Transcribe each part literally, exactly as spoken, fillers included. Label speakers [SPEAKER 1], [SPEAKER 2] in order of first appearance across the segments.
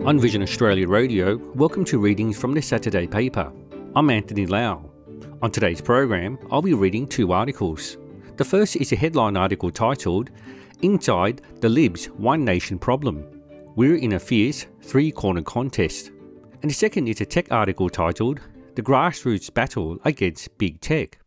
[SPEAKER 1] On Vision Australia Radio, welcome to readings from the Saturday paper. I'm Anthony Lau. On today's program, I'll be reading two articles. The first is a headline article titled, Inside the Libs One Nation Problem. We're in a fierce three-corner contest. And the second is a tech article titled, The Grassroots Battle Against Big Tech.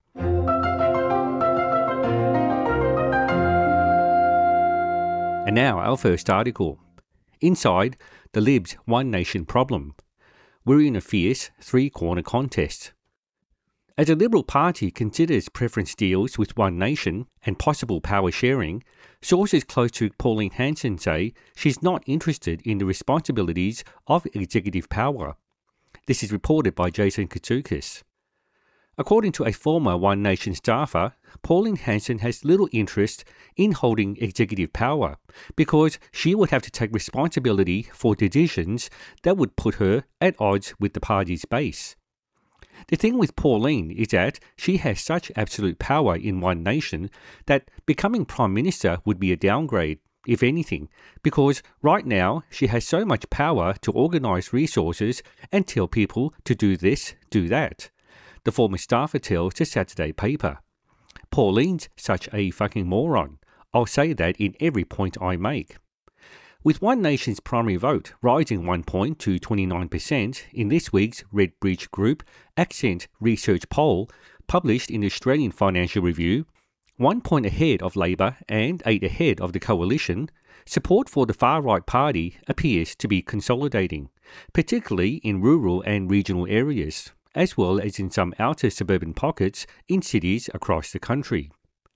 [SPEAKER 1] And now our first article. Inside the Libs One Nation Problem. We're in a fierce three-corner contest. As the Liberal Party considers preference deals with One Nation and possible power sharing, sources close to Pauline Hanson say she's not interested in the responsibilities of executive power. This is reported by Jason Katsoukas. According to a former One Nation staffer, Pauline Hanson has little interest in holding executive power because she would have to take responsibility for decisions that would put her at odds with the party's base. The thing with Pauline is that she has such absolute power in One Nation that becoming Prime Minister would be a downgrade, if anything, because right now she has so much power to organise resources and tell people to do this, do that. The former staffer tells the Saturday paper. Pauline's such a fucking moron. I'll say that in every point I make. With One Nation's primary vote rising one point to twenty-nine percent in this week's Redbridge Group Accent Research poll published in the Australian Financial Review, one point ahead of Labor and eight ahead of the Coalition, support for the far-right party appears to be consolidating, particularly in rural and regional areas, as well as in some outer suburban pockets in cities across the country.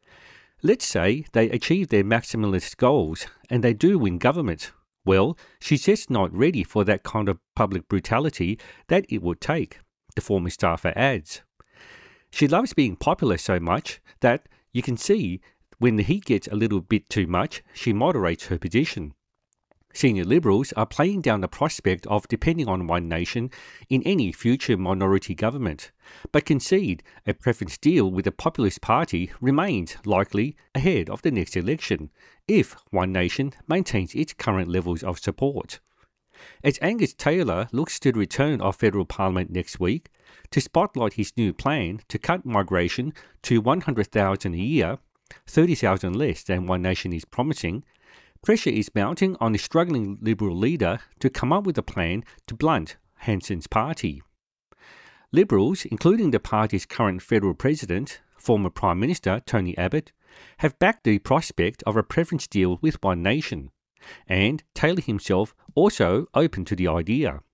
[SPEAKER 1] Let's say they achieve their maximalist goals and they do win government. Well, she's just not ready for that kind of public brutality that it would take, the former staffer adds. She loves being popular so much that you can see when the heat gets a little bit too much, she moderates her position. Senior Liberals are playing down the prospect of depending on One Nation in any future minority government, but concede a preference deal with the Populist Party remains likely ahead of the next election, if One Nation maintains its current levels of support. As Angus Taylor looks to the return of federal parliament next week, to spotlight his new plan to cut migration to one hundred thousand a year, thirty thousand less than One Nation is promising, pressure is mounting on the struggling Liberal leader to come up with a plan to blunt Hanson's party. Liberals, including the party's current federal president, former Prime Minister Tony Abbott, have backed the prospect of a preference deal with One Nation, and Taylor himself also open to the idea.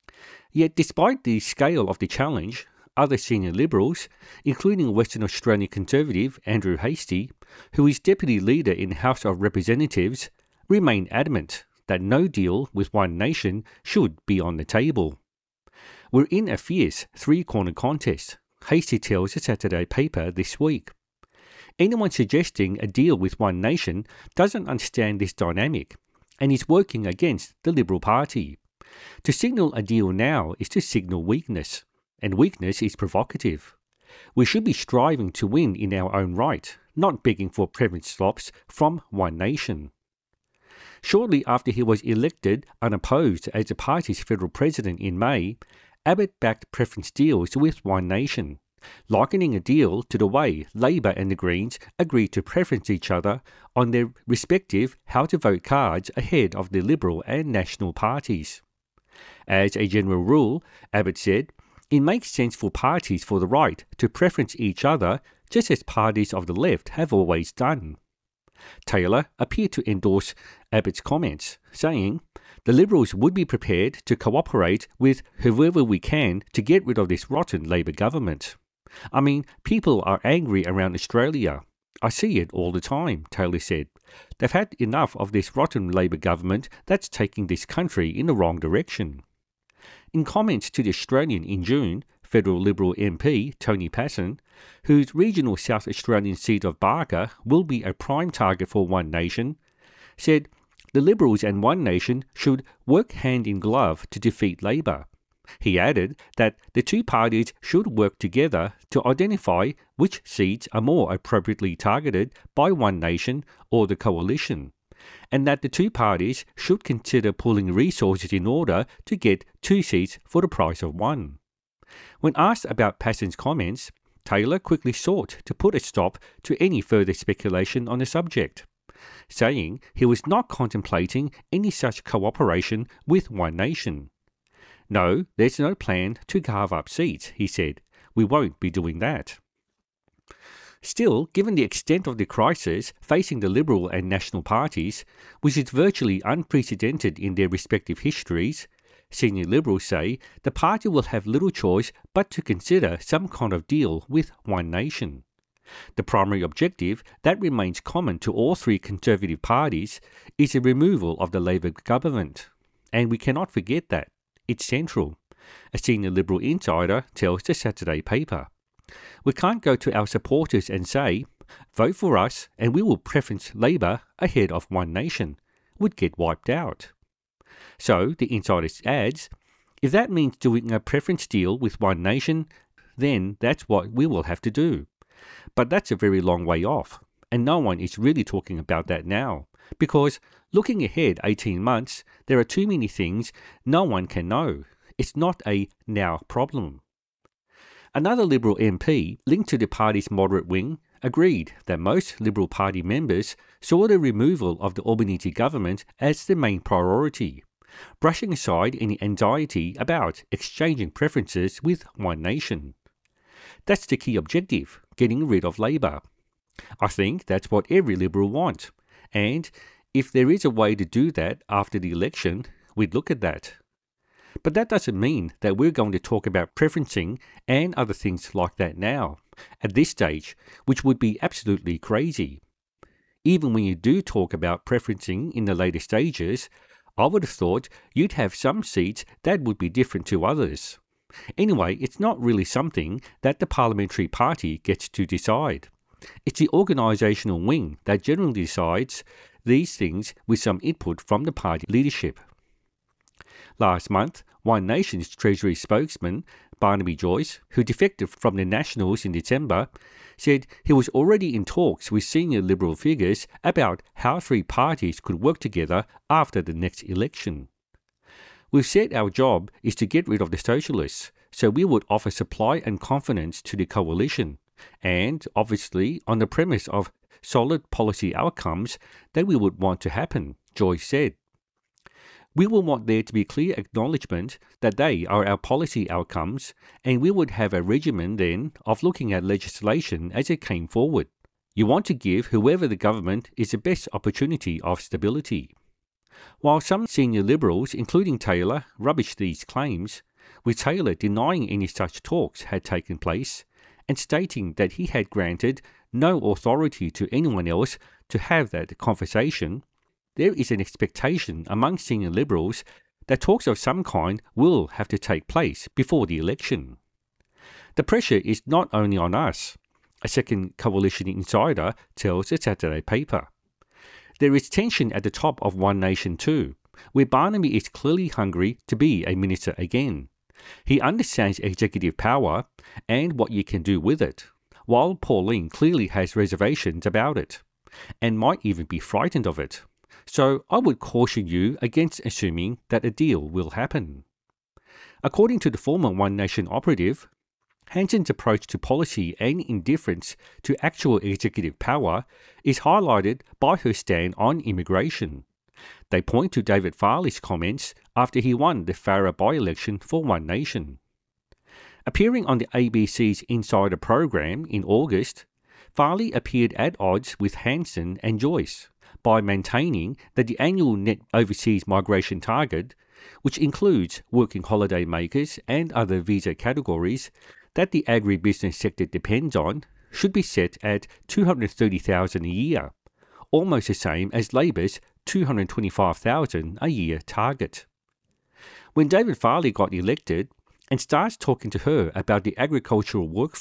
[SPEAKER 1] Yet despite the scale of the challenge, other senior Liberals, including Western Australian Conservative Andrew Hastie, who is Deputy Leader in the House of Representatives, remain adamant that no deal with One Nation should be on the table. We're in a fierce three-corner contest, Hastie tells the Saturday paper this week. Anyone suggesting a deal with One Nation doesn't understand this dynamic and is working against the Liberal Party. To signal a deal now is to signal weakness, and weakness is provocative. We should be striving to win in our own right, not begging for preference swaps from One Nation. Shortly after he was elected unopposed as the party's federal president in May, Abbott backed preference deals with One Nation, likening a deal to the way Labor and the Greens agreed to preference each other on their respective how-to-vote cards ahead of the Liberal and National parties. As a general rule, Abbott said, it makes sense for parties for the right to preference each other just as parties of the left have always done. Taylor appeared to endorse Abbott's comments, saying, the Liberals would be prepared to cooperate with whoever we can to get rid of this rotten Labor government. I mean, people are angry around Australia. I see it all the time, Taylor said. They've had enough of this rotten Labor government that's taking this country in the wrong direction. In comments to The Australian in June, federal Liberal M P Tony Passon, whose regional South Australian seat of Barker will be a prime target for One Nation, said the Liberals and One Nation should work hand in glove to defeat Labor. He added that the two parties should work together to identify which seats are more appropriately targeted by One Nation or the Coalition, and that the two parties should consider pooling resources in order to get two seats for the price of one. When asked about Passen's comments, Taylor quickly sought to put a stop to any further speculation on the subject, saying he was not contemplating any such cooperation with One Nation. "No, there's no plan to carve up seats," he said. "We won't be doing that." Still, given the extent of the crisis facing the Liberal and National parties, which is virtually unprecedented in their respective histories, senior Liberals say the party will have little choice but to consider some kind of deal with One Nation. The primary objective that remains common to all three Conservative parties is the removal of the Labor government. And we cannot forget that. It's central, a senior Liberal insider tells the Saturday paper. We can't go to our supporters and say, vote for us and we will preference Labor ahead of One Nation. Would get wiped out. So, the insider adds, if that means doing a preference deal with One Nation, then that's what we will have to do. But that's a very long way off, and no one is really talking about that now, because looking ahead eighteen months, there are too many things no one can know. It's not a now problem. Another Liberal M P, linked to the party's moderate wing, agreed that most Liberal Party members saw the removal of the Albanese government as the main priority, brushing aside any anxiety about exchanging preferences with One Nation. That's the key objective, getting rid of Labor. I think that's what every Liberal wants, and if there is a way to do that after the election, we'd look at that. But that doesn't mean that we're going to talk about preferencing and other things like that now, at this stage, which would be absolutely crazy. Even when you do talk about preferencing in the later stages, I would have thought you'd have some seats that would be different to others. Anyway, it's not really something that the parliamentary party gets to decide. It's the organisational wing that generally decides these things with some input from the party leadership. Last month, One Nation's Treasury spokesman, Barnaby Joyce, who defected from the Nationals in December, said he was already in talks with senior Liberal figures about how three parties could work together after the next election. "We've said our job is to get rid of the Socialists, so we would offer supply and confidence to the coalition, and obviously on the premise of solid policy outcomes that we would want to happen," Joyce said. "We will want there to be clear acknowledgement that they are our policy outcomes, and we would have a regimen then of looking at legislation as it came forward. You want to give whoever the government is the best opportunity of stability." While some senior Liberals, including Taylor, rubbished these claims, with Taylor denying any such talks had taken place, and stating that he had granted no authority to anyone else to have that conversation, there is an expectation among senior Liberals that talks of some kind will have to take place before the election. The pressure is not only on us, a second coalition insider tells the Saturday paper. There is tension at the top of One Nation too, where Barnaby is clearly hungry to be a minister again. He understands executive power and what you can do with it, while Pauline clearly has reservations about it, and might even be frightened of it. So I would caution you against assuming that a deal will happen. According to the former One Nation operative, Hansen's approach to policy and indifference to actual executive power is highlighted by her stand on immigration. They point to David Farley's comments after he won the Farrer by-election for One Nation. Appearing on the A B C's Insider program in August, Farley appeared at odds with Hansen and Joyce by maintaining that the annual net overseas migration target, which includes working holiday makers and other visa categories that the agribusiness sector depends on, should be set at two hundred thirty thousand a year, almost the same as Labor's two hundred twenty-five thousand a year target. When David Farley got elected and starts talking to her about the agricultural workforce,